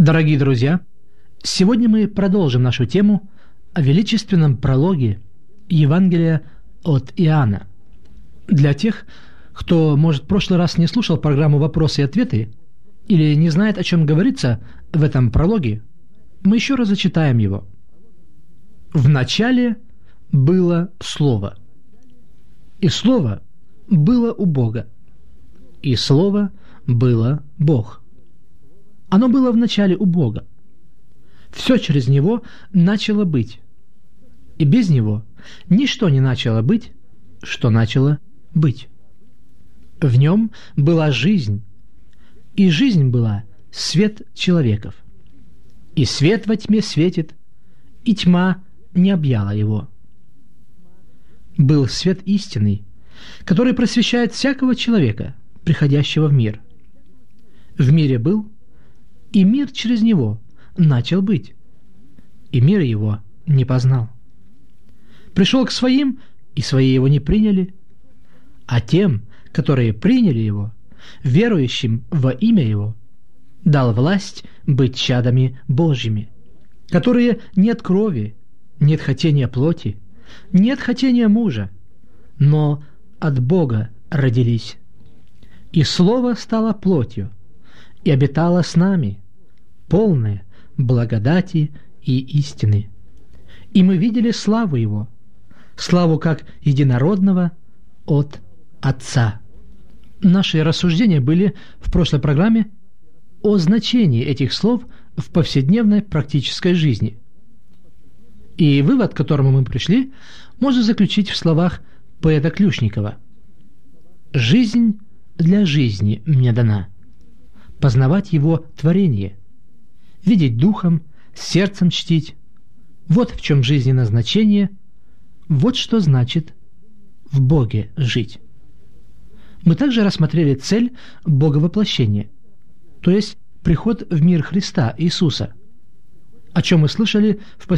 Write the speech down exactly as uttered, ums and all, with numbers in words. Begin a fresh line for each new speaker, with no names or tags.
Дорогие друзья, сегодня мы продолжим нашу тему о величественном прологе Евангелия от Иоанна. Для тех, кто, может, в прошлый раз не слушал программу «Вопросы и ответы» или не знает, о чем говорится в этом прологе, мы еще раз зачитаем его. «В начале было Слово, и Слово было у Бога, и Слово было Бог. Оно было в начале у Бога. Все через Него начало быть, и без Него ничто не начало быть, что начало быть. В Нем была жизнь, и жизнь была свет человеков. И свет во тьме светит, и тьма не объяла его. Был свет истинный, который просвещает всякого человека, приходящего в мир. В мире был, и мир через него начал быть, и мир его не познал. Пришел к своим, и свои его не приняли, а тем, которые приняли его, верующим во имя его, дал власть быть чадами Божьими, которые не от крови, не от хотения плоти, не от хотения мужа, но от Бога родились. И Слово стало плотью, и обитало с нами, полное благодати и истины. И мы видели славу Его, славу как единородного от Отца». Наши рассуждения были в прошлой программе о значении этих слов в повседневной практической жизни. И вывод, к которому мы пришли, можно заключить в словах поэта Ключникова: «Жизнь для жизни мне дана, познавать Его творение, видеть духом, сердцем чтить. Вот в чем жизненное значение, вот что значит в Боге жить». Мы также рассмотрели цель Боговоплощения, то есть приход в мир Христа Иисуса, о чем мы слышали в